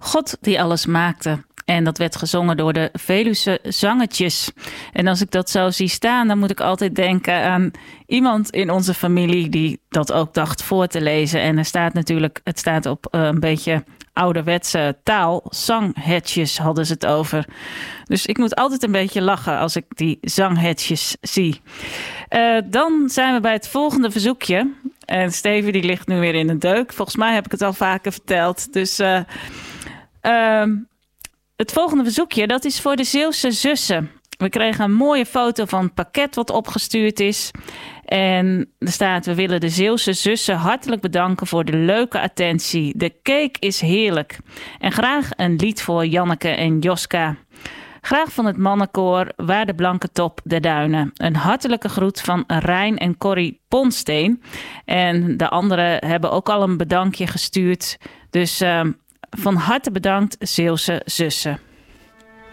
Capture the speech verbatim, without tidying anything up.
God die alles maakte. En dat werd gezongen door de Veluwse Zangetjes. En als ik dat zo zie staan, dan moet ik altijd denken aan iemand in onze familie die dat ook dacht voor te lezen. En er staat natuurlijk, het staat op uh, een beetje ouderwetse taal. Zanghetjes hadden ze het over. Dus ik moet altijd een beetje lachen als ik die zanghetjes zie. Uh, dan zijn we bij het volgende verzoekje. En Steven die ligt nu weer in een deuk. Volgens mij heb ik het al vaker verteld. Dus uh, uh, het volgende verzoekje, dat is voor de Zeeuwse zussen. We kregen een mooie foto van het pakket wat opgestuurd is. En er staat: we willen de Zeeuwse zussen hartelijk bedanken voor de leuke attentie. De cake is heerlijk. En graag een lied voor Janneke en Joska. Graag van het mannenkoor Waar de Blanke Top der Duinen. Een hartelijke groet van Rijn en Corrie Ponsteen. En de anderen hebben ook al een bedankje gestuurd. Dus uh, van harte bedankt, Zeeuwse zussen.